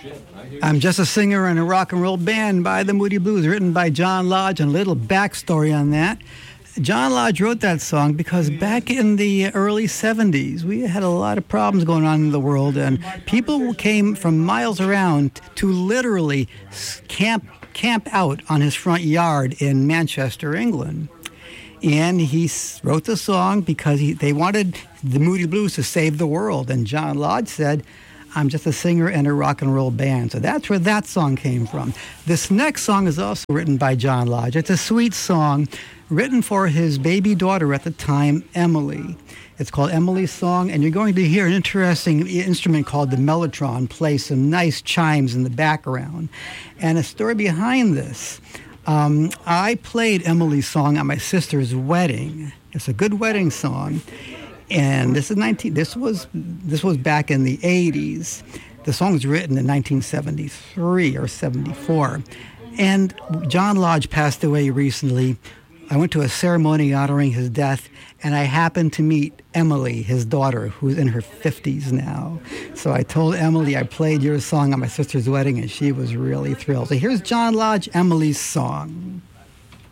I'm Just a Singer in a Rock and Roll Band by the Moody Blues, written by John Lodge, and a little backstory on that. John Lodge wrote that song because back in the early 70s, we had a lot of problems going on in the world, and people came from miles around to literally camp out on his front yard in Manchester, England. And he wrote the song because they wanted the Moody Blues to save the world. And John Lodge said, I'm just a singer in a rock and roll band. So that's where that song came from. This next song is also written by John Lodge. It's a sweet song written for his baby daughter at the time, Emily. It's called Emily's Song, and you're going to hear an interesting instrument called the mellotron play some nice chimes in the background. And a story behind this. I played Emily's Song at my sister's wedding. It's a good wedding song. And this was back in the 80s. The song was written in 1973 or 74. And John Lodge passed away recently. I went to a ceremony honoring his death, and I happened to meet Emily, his daughter, who's in her 50s now. So I told Emily I played your song at my sister's wedding, and she was really thrilled. So here's John Lodge, Emily's Song.